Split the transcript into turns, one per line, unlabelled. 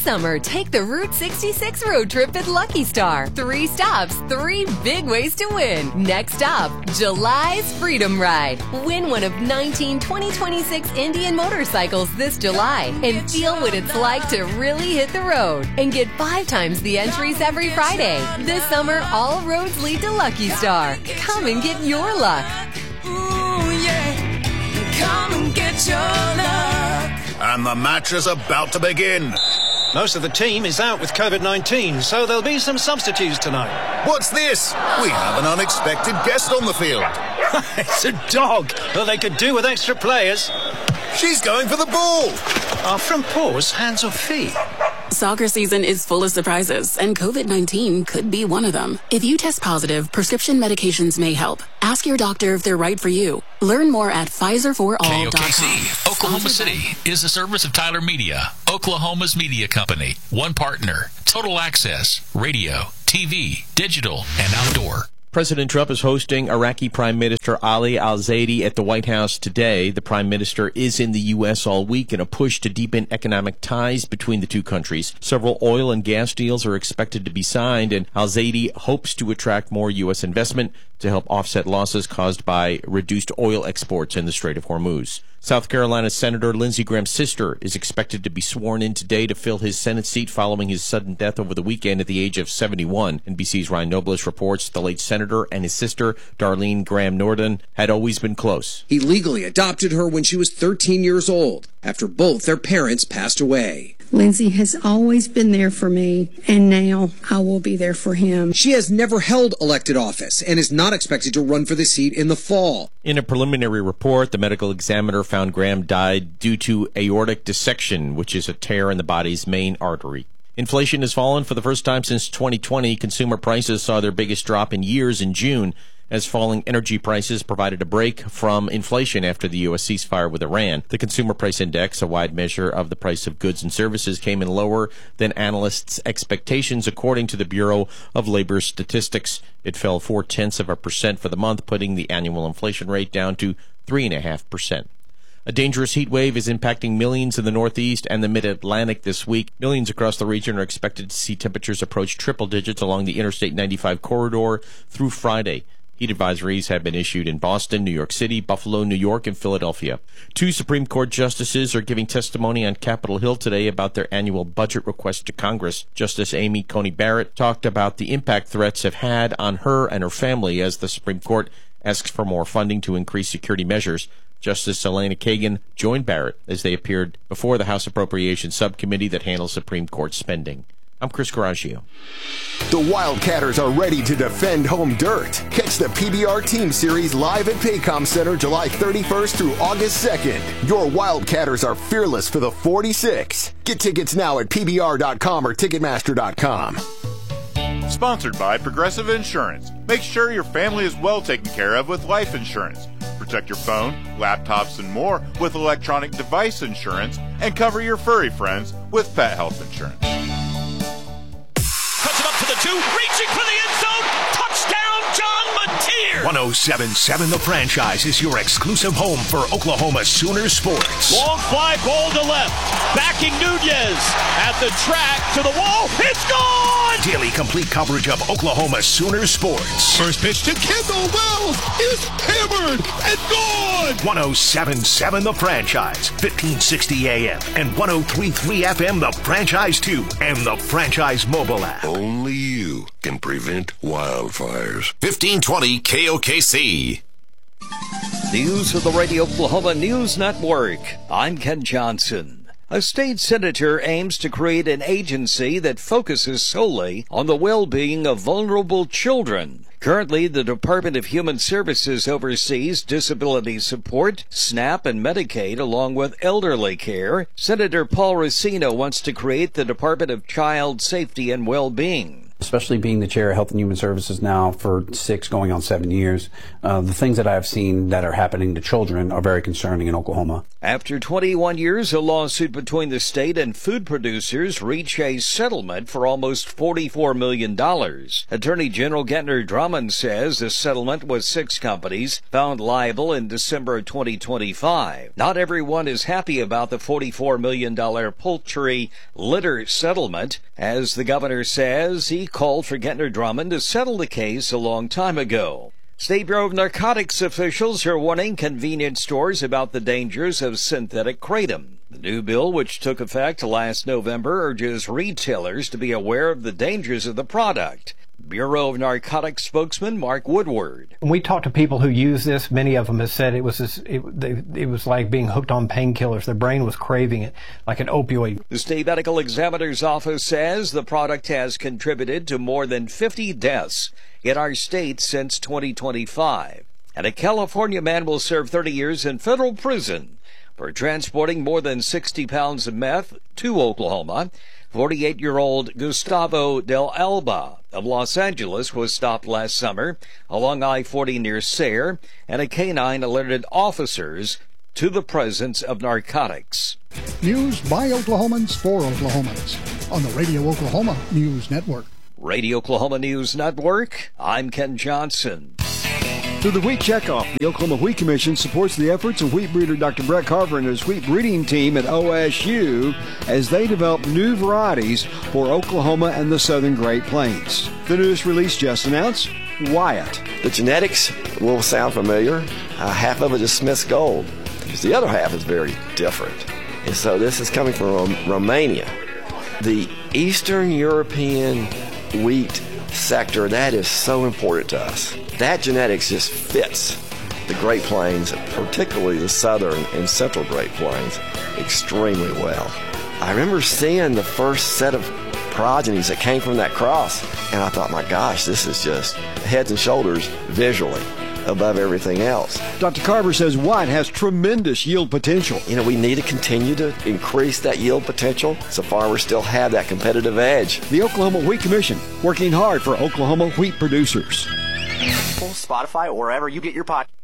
summer, take the Route 66 road trip at Lucky Star. 3 stops, 3 big ways to win. Next up, July's Freedom Ride. Win one of 19 2026 Indian motorcycles this July and feel what it's like to really hit the road. And get 5 times the entries every Friday. This summer, all roads lead to Lucky Star. Come and get your luck.
Ooh, yeah. Come and get your luck.
And the match is about to begin.
Most of the team is out with COVID-19, so there'll be some substitutes tonight.
What's this? We have an unexpected guest on the field.
It's a dog. Well, they could do with extra players.
She's going for the ball.
Are front paws hands or feet?
Soccer season is full of surprises, and COVID-19 could be one of them. If you test positive, prescription medications may help. Ask your doctor if they're right for you. Learn more at PfizerForAll.com.
KOKC, Oklahoma City, is a service of Tyler Media, Oklahoma's media company. One partner, total access, radio, TV, digital, and outdoor.
President Trump is hosting Iraqi Prime Minister Ali al-Zaidi at the White House today. The Prime Minister is in the U.S. all week in a push to deepen economic ties between the two countries. Several oil and gas deals are expected to be signed, and al-Zaidi hopes to attract more U.S. investment to help offset losses caused by reduced oil exports in the Strait of Hormuz. South Carolina Senator Lindsey Graham's sister is expected to be sworn in today to fill his Senate seat following his sudden death over the weekend at the age of 71. NBC's Ryan Noblish reports the late senator and his sister, Darlene Graham Norden, had always been close.
He legally adopted her when she was 13 years old, after both their parents passed away.
Lindsey has always been there for me, and now I will be there for him.
She has never held elected office and is not expected to run for the seat in the fall.
In a preliminary report, the medical examiner found Graham died due to aortic dissection, which is a tear in the body's main artery. Inflation has fallen for the first time since 2020. Consumer prices saw their biggest drop in years in June, as falling energy prices provided a break from inflation after the U.S. ceasefire with Iran. The Consumer Price Index, a wide measure of the price of goods and services, came in lower than analysts' expectations, according to the Bureau of Labor Statistics. It fell 0.4% for the month, putting the annual inflation rate down to 3.5%. A dangerous heat wave is impacting millions in the Northeast and the Mid-Atlantic this week. Millions across the region are expected to see temperatures approach triple digits along the Interstate 95 corridor through Friday. Heat advisories have been issued in Boston, New York City, Buffalo, New York, and Philadelphia. 2 Supreme Court justices are giving testimony on Capitol Hill today about their annual budget request to Congress. Justice Amy Coney Barrett talked about the impact threats have had on her and her family as the Supreme Court asks for more funding to increase security measures. Justice Elena Kagan joined Barrett as they appeared before the House Appropriations Subcommittee that handles Supreme Court spending. I'm Chris Coraggio.
The Wildcatters are ready to defend home dirt. Catch the PBR Team Series live at Paycom Center July 31st through August 2nd. Your Wildcatters are fearless for the 46. Get tickets now at PBR.com or Ticketmaster.com.
Sponsored by Progressive Insurance. Make sure your family is well taken care of with life insurance. Protect your phone, laptops, and more with electronic device insurance, and cover your furry friends with pet health insurance.
Cuts it up to the 2, reaching for the end zone. Touchdown, John Mateer.
107.7 The Franchise is your exclusive home for Oklahoma Sooner sports.
Long fly ball to left. Backing Nunez at the track to the wall. It's gone!
Daily complete coverage of Oklahoma Sooner sports.
First pitch to Kendall Wells is hammered and gone!
107.7 The Franchise, 1560 AM and 103.3 FM The Franchise 2 and the Franchise mobile app.
Only you can prevent wildfires.
1520 KOKC.
News of the Radio Oklahoma News Network. I'm Ken Johnson. A state senator aims to create an agency that focuses solely on the well-being of vulnerable children. Currently, the Department of Human Services oversees disability support, SNAP, and Medicaid, along with elderly care. Senator Paul Racino wants to create the Department of Child Safety and Well-Being.
Especially being the chair of Health and Human Services now for 6 going on 7 years, the things that I've seen that are happening to children are very concerning in Oklahoma.
After 21 years, a lawsuit between the state and food producers reached a settlement for almost $44 million. Attorney General Gentner Drummond says the settlement was 6 companies found liable in December of 2025. Not everyone is happy about the $44 million poultry litter settlement. As the governor says, he called for Gentner Drummond to settle the case a long time ago. State Bureau of Narcotics officials are warning convenience stores about the dangers of synthetic kratom. The new bill, which took effect last November, urges retailers to be aware of the dangers of the product. Bureau of Narcotics spokesman Mark Woodward.
When we talk to people who use this, many of them have said it was like being hooked on painkillers. Their brain was craving it like an opioid.
The state medical examiner's office says the product has contributed to more than 50 deaths in our state since 2025. And a California man will serve 30 years in federal prison for transporting more than 60 pounds of meth to Oklahoma. 48-year-old Gustavo Del Alba of Los Angeles was stopped last summer along I-40 near Sayre, and a canine alerted officers to the presence of narcotics.
News by Oklahomans for Oklahomans on the Radio Oklahoma News Network.
Radio Oklahoma News Network, I'm Ken Johnson.
Through the Wheat Checkoff, the Oklahoma Wheat Commission supports the efforts of wheat breeder Dr. Brett Carver and his wheat breeding team at OSU as they develop new varieties for Oklahoma and the southern Great Plains. The newest release just announced, Wyatt.
The genetics will sound familiar. Half of it is Smith's Gold, because the other half is very different. And so this is coming from Romania. The Eastern European wheat sector, that is so important to us. That genetics just fits the Great Plains, particularly the southern and central Great Plains, extremely well. I remember seeing the first set of progenies that came from that cross, and I thought, my gosh, this is just heads and shoulders visually above everything else.
Dr. Carver says Wyatt has tremendous yield potential.
You know, we need to continue to increase that yield potential so farmers still have that competitive edge.
The Oklahoma Wheat Commission, working hard for Oklahoma wheat producers.
Spotify, or wherever you get your podcast.